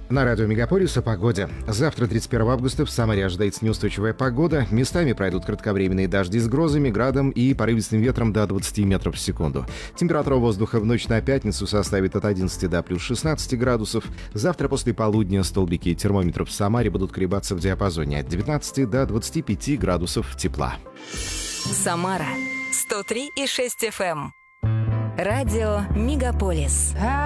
На радио Мегаполис о погоде. Завтра, 31 августа, в Самаре ожидается неустойчивая погода. Местами пройдут кратковременные дожди с грозами, градом и порывистым ветром до 20 метров в секунду. Температура воздуха в ночь на пятницу составит от 11 до плюс 16 градусов. Завтра после полудня столбики термометров в Самаре будут колебаться в диапазоне от 19 до 25 градусов тепла. Самара 103,6 FM. Радио Мегаполис.